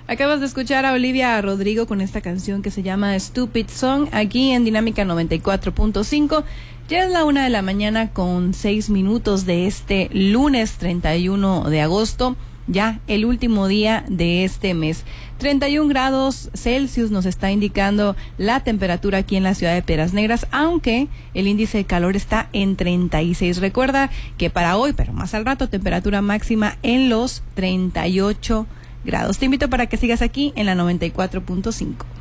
Acabas de escuchar a Olivia Rodrigo con esta canción que se llama Stupid Song, aquí en Dinámica 94.5. Ya es la 1:00 con 6 minutos de este lunes 31 de agosto, ya el último día de este mes. 31 grados Celsius nos está indicando la temperatura aquí en la ciudad de Piedras Negras, aunque el índice de calor está en 36. Recuerda que para hoy, pero más al rato, temperatura máxima en los 38 grados. Te invito para que sigas aquí en la 94.5.